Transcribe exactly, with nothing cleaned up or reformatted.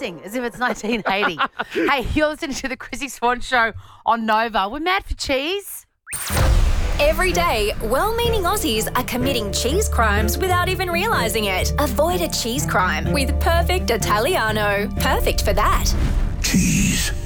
dancing as if it's nineteen eighty. Hey, you're listening to the Chrissy Swan Show on Nova. We're mad for cheese. Every day, well-meaning Aussies are committing cheese crimes without even realising it. Avoid a cheese crime with Perfect Italiano. Perfect for that. Cheese.